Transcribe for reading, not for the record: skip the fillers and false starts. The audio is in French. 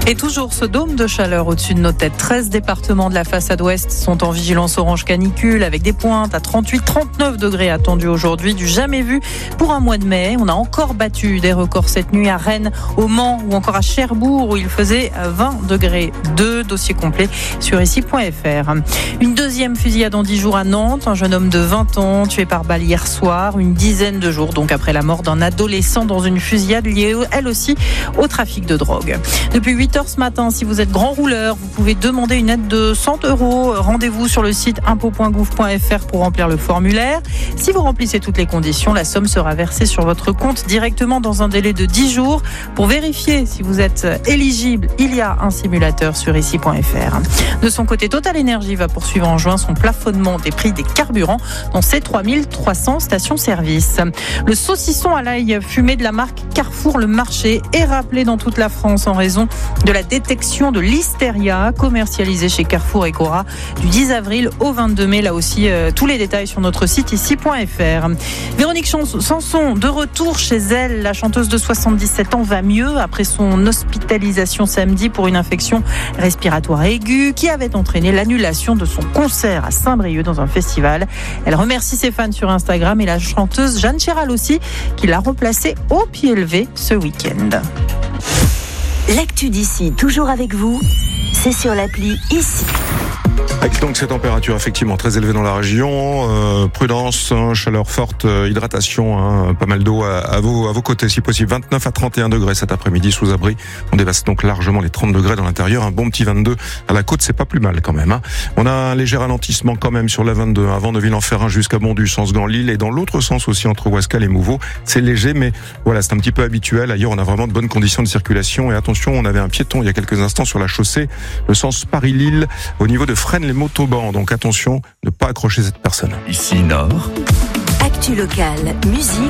Et toujours ce dôme de chaleur au-dessus de nos têtes. 13 départements de la façade ouest sont en vigilance orange canicule avec des pointes à 38-39 degrés attendus aujourd'hui, du jamais vu pour un mois de mai. On a encore battu des records cette nuit à Rennes, au Mans ou encore à Cherbourg où il faisait 20 degrés. 2 dossiers complets sur ici.fr. Une deuxième fusillade en 10 jours à Nantes. Un jeune homme de 20 ans tué par balle hier soir. Une dizaine de jours donc après la mort d'un adolescent dans une fusillade liée elle aussi au trafic de drogue. Depuis 8h ce matin, si vous êtes grand rouleur, vous pouvez demander une aide de 100 €. Rendez-vous sur le site impôts.gouv.fr pour remplir le formulaire. Si vous remplissez toutes les conditions, la somme sera versée sur votre compte directement dans un délai de 10 jours. Pour vérifier si vous êtes éligible, il y a un simulateur sur ici.fr. De son côté, Total Energy va poursuivre en juin son plafonnement des prix des carburants dans ses 3300 stations-service. Le saucisson à l'ail fumé de la marque Carrefour Le Marché est rappelé dans toute la France en raison de la détection de listeria commercialisée chez Carrefour et Cora du 10 avril au 22 mai. Là aussi, tous les détails sur notre site ici.fr. Véronique Sanson, de retour chez elle. La chanteuse de 77 ans va mieux après son hospitalisation samedi pour une infection respiratoire aiguë qui avait entraîné l'annulation de son concert à Saint-Brieuc dans un festival. Elle remercie ses fans sur Instagram et la chanteuse Jeanne Chéral aussi qui l'a remplacée au pied levé ce week-end. L'actu d'ici, toujours avec vous, c'est sur l'appli Ici. Avec donc ces températures effectivement très élevées dans la région, prudence, chaleur forte, hydratation, pas mal d'eau à vos côtés si possible. 29 à 31 degrés cet après-midi sous abri. On dépasse donc largement les 30 degrés dans l'intérieur. Un bon petit 22 à la côte, c'est pas plus mal quand même. On a un léger ralentissement quand même sur la 22 avant de Ville-en-Ferrin jusqu'à Bondu, sens Gand-Lille, et dans l'autre sens aussi entre Ouascal et Mouveau. C'est léger, mais voilà, c'est un petit peu habituel. Ailleurs, on a vraiment de bonnes conditions de circulation. Et attention, on avait un piéton il y a quelques instants sur la chaussée, le sens Paris-Lille, au niveau de Fresnes les motobancs, donc attention, ne pas accrocher cette personne. Ici Nord. Actu locale, musique,